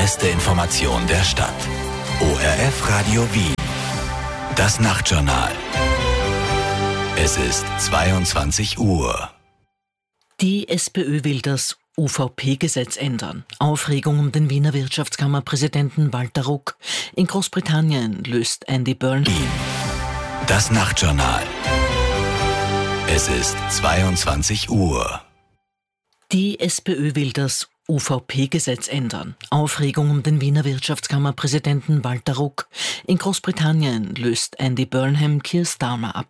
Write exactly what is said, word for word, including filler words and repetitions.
beste Information der Stadt. O R F Radio Wien. Das Nachtjournal. Es ist zweiundzwanzig Uhr. Die SPÖ will das U V P-Gesetz ändern. Aufregung um den Wiener Wirtschaftskammerpräsidenten Walter Ruck. In Großbritannien löst Andy Burnham. Das Nachtjournal. Es ist zweiundzwanzig Uhr. Die SPÖ will das U V P-Gesetz ändern. Aufregung um den Wiener Wirtschaftskammerpräsidenten Walter Ruck. In Großbritannien löst Andy Burnham Keir Starmer ab.